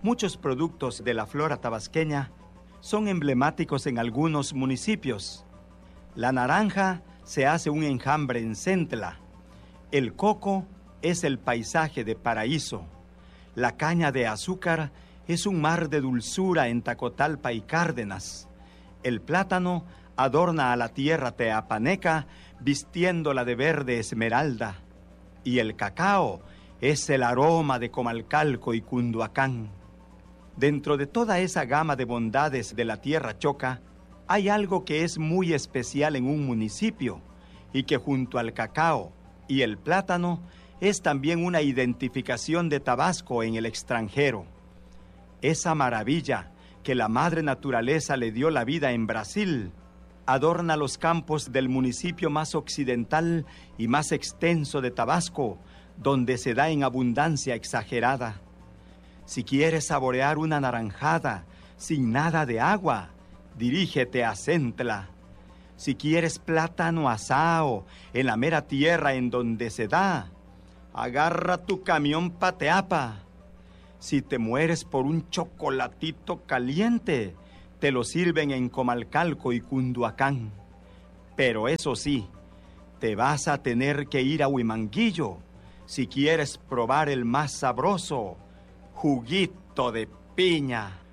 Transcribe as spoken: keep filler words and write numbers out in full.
Muchos productos de la flora tabasqueña son emblemáticos en algunos municipios. La naranja se hace un enjambre en Centla. El coco es el paisaje de Paraíso. La caña de azúcar es un mar de dulzura en Tacotalpa y Cárdenas. El plátano adorna a la tierra teapaneca vistiéndola de verde esmeralda. Y el cacao es el aroma de Comalcalco y Cunduacán. Dentro de toda esa gama de bondades de la tierra choca, hay algo que es muy especial en un municipio y que junto al cacao y el plátano es también una identificación de Tabasco en el extranjero. Esa maravilla que la madre naturaleza le dio la vida en Brasil adorna los campos del municipio más occidental y más extenso de Tabasco, donde se da en abundancia exagerada. Si quieres saborear una naranjada sin nada de agua, dirígete a Centla. Si quieres plátano asado en la mera tierra en donde se da, agarra tu camión pa' Teapa. Si te mueres por un chocolatito caliente, te lo sirven en Comalcalco y Cunduacán. Pero eso sí, te vas a tener que ir a Huimanguillo si quieres probar el más sabroso juguito de piña.